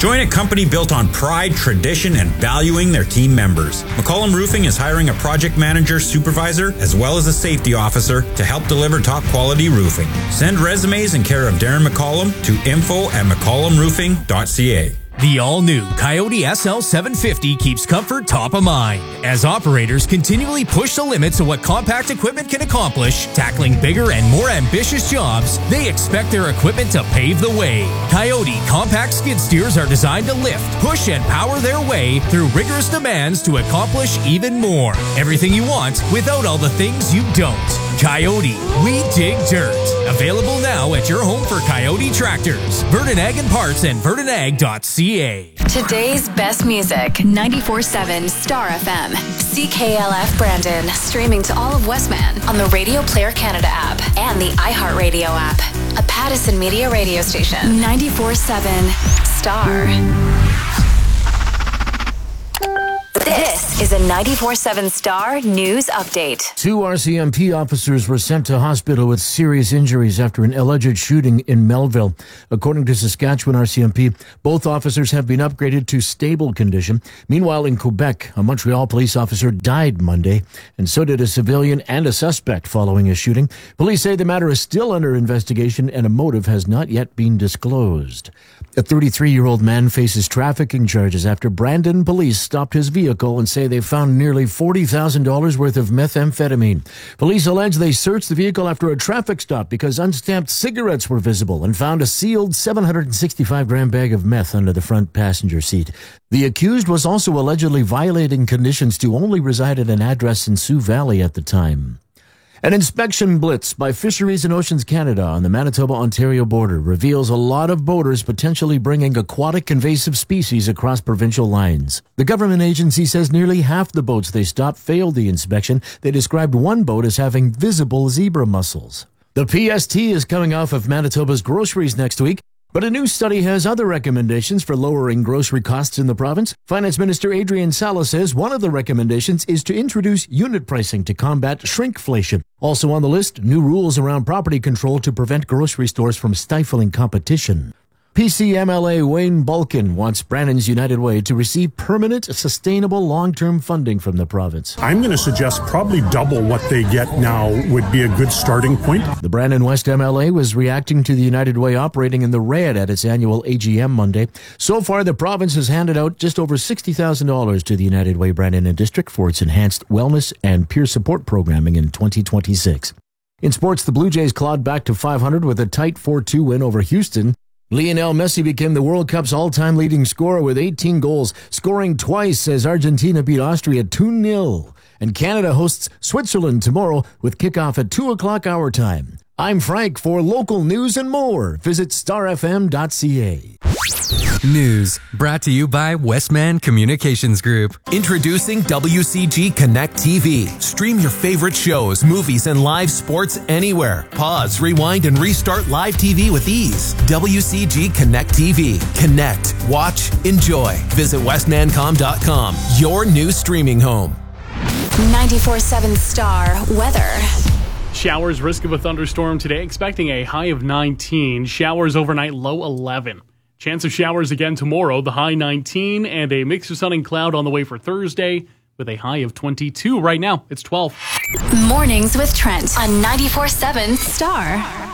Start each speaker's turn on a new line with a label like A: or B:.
A: Join a company built on pride, tradition, and valuing their team members. McCollum Roofing is hiring a project manager, supervisor, as well as a safety officer to help deliver top quality roofing. Send resumes in care of Darren McCollum to info@mccollumroofing.ca.
B: The all-new Coyote SL750 keeps comfort top of mind as operators continually push the limits of what compact equipment can accomplish. Tackling bigger and more ambitious jobs, they expect their equipment to pave the way. Coyote compact skid steers are designed to lift, push, and power their way through rigorous demands to accomplish even more. Everything you want without all the things you don't. Coyote, we dig dirt. Available now at your home for Coyote tractors. Verdun Ag and Parts and verdunag.ca.
C: Today's best music, 94.7 Star FM. CKLF Brandon, streaming to all of Westman on the Radio Player Canada app and the iHeartRadio app. A Pattison Media radio station. 94.7 Star. This is a 94.7 Star News Update.
D: 2 RCMP officers were sent to hospital with serious injuries after an alleged shooting in Melville. According to Saskatchewan RCMP, both officers have been upgraded to stable condition. Meanwhile, in Quebec, a Montreal police officer died Monday, and so did a civilian and a suspect following a shooting. Police say the matter is still under investigation and a motive has not yet been disclosed. A 33-year-old man faces trafficking charges after Brandon police stopped his vehicle and say they found nearly $40,000 worth of methamphetamine. Police allege they searched the vehicle after a traffic stop because unstamped cigarettes were visible and found a sealed 765-gram bag of meth under the front passenger seat. The accused was also allegedly violating conditions to only reside at an address in Sioux Valley at the time. An inspection blitz by Fisheries and Oceans Canada on the Manitoba-Ontario border reveals a lot of boaters potentially bringing aquatic invasive species across provincial lines. The government agency says nearly half the boats they stopped failed the inspection. They described one boat as having visible zebra mussels. The PST is coming off of Manitoba's groceries next week, but a new study has other recommendations for lowering grocery costs in the province. Finance Minister Adrian Salas says one of the recommendations is to introduce unit pricing to combat shrinkflation. Also on the list, new rules around property control to prevent grocery stores from stifling competition. PCMLA Wayne Balkin wants Brannon's United Way to receive permanent, sustainable, long-term funding from the province.
E: I'm going to suggest probably double what they get now would be a good starting point.
D: The Brandon West MLA was reacting to the United Way operating in the red at its annual AGM Monday. So far, the province has handed out just over $60,000 to the United Way Brandon and District for its enhanced wellness and peer support programming in 2026. In sports, the Blue Jays clawed back to 500 with a tight 4-2 win over Houston. Lionel Messi became the World Cup's all-time leading scorer with 18 goals, scoring twice as Argentina beat Austria 2-0. And Canada hosts Switzerland tomorrow with kickoff at 2 o'clock our time. I'm Frank. For local news and more, visit starfm.ca.
F: News brought to you by Westman Communications Group. Introducing WCG Connect TV. Stream your favorite shows, movies, and live sports anywhere. Pause, rewind, and restart live TV with ease. WCG Connect TV. Connect, watch, enjoy. Visit westmancom.com, your new streaming home.
C: 94.7 Star Weather.
G: Showers, risk of a thunderstorm today, expecting a high of 19. Showers overnight, low 11. Chance of showers again tomorrow, the high 19, and a mix of sun and cloud on the way for Thursday with a high of 22. Right now, it's 12.
C: Mornings with Trent on 94.7 Star.